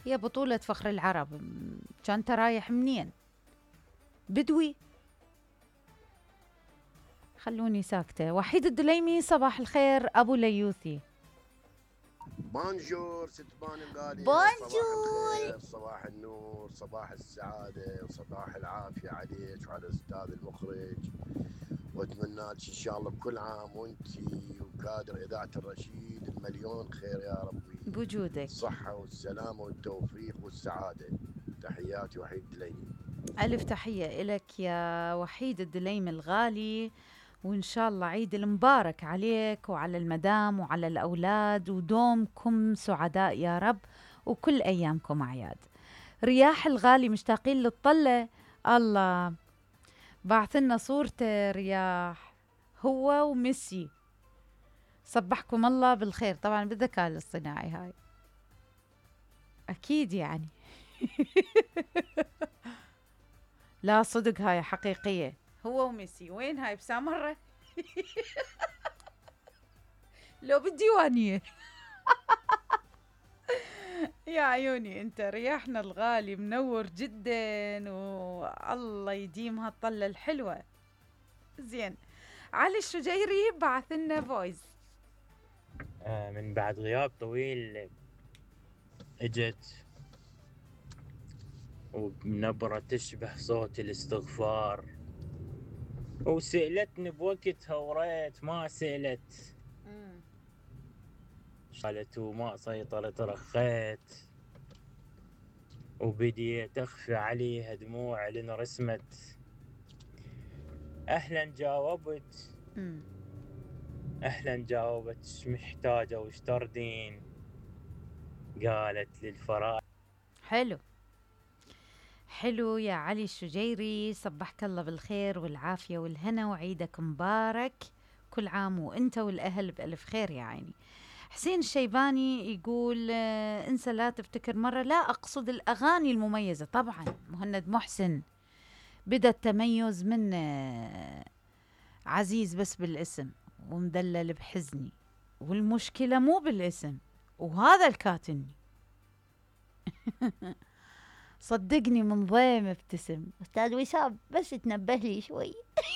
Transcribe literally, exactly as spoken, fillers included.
هي بطولة فخر العرب، كان انت رايح منين؟ بدوي؟ خلوني ساكتة. وحيد الدليمي صباح الخير أبو ليوثي. بونجور ست بان الغالية، صباح بونجور. الخير، صباح النور، صباح السعادة وصباح العافية عليك وعلى الأستاذ المخرج، وأتمنى لك إن شاء الله بكل عام وأنتي وكادر إذاعة الرشيد المليون خير يا ربي، بوجودك الصحة والسلامة والتوفيق والسعادة. تحياتي وحيد دليمي. ألف تحية إلك يا وحيد الدليمي الغالي، وإن شاء الله عيد المبارك عليك وعلى المدام وعلى الأولاد، ودومكم سعداء يا رب، وكل أيامكم أعياد. رياح الغالي مشتاقين للطلة. الله، بعثلنا صورته رياح هو وميسي. صبحكم الله بالخير، طبعا بالذكاء الاصطناعي هاي أكيد يعني. لا صدق هاي حقيقية، هو وميسي. وين هاي بسامرة؟ لو بالديوانية. يا عيوني انت، رياحنا الغالي منور جدا، والله يديم هالطلة الحلوة. زين، علي الشجيري بعث لنا فويس. آه من بعد غياب طويل اجت وبنبرة تشبه صوت الاستغفار، وسألتني بوقتها وريت ما سألت، قالت وما سيطرت رخيت، وبديت أخفي عليها دموع لأن رسمت. أهلا جاوبت مم. أهلا جاوبت إيش محتاجة وإيش تردين، قالت للفراق. حلو حلو يا علي الشجيري، صبحك الله بالخير والعافية والهنا، وعيدك مبارك، كل عام وانت والأهل بألف خير يا عيني. حسين الشيباني يقول آه، انسى لا تفتكر مرة، لا أقصد الأغاني المميزة طبعا. مهند محسن، بدأ التميز من آه، عزيز بس بالاسم ومدلل بحزني، والمشكلة مو بالاسم، وهذا الكاتني. صدقني من ضيم ابتسم. أستاذ وسام بس تنبه لي شوي.